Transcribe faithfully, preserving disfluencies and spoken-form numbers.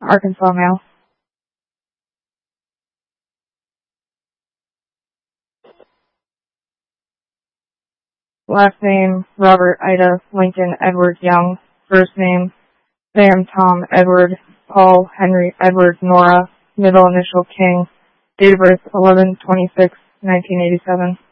Arkansas male. Last name, Robert Ida Lincoln Edward Young. First name, Sam Tom Edward Paul Henry Edward Nora. Middle initial King. Date of birth, eleven twenty-six nineteen eighty-seven.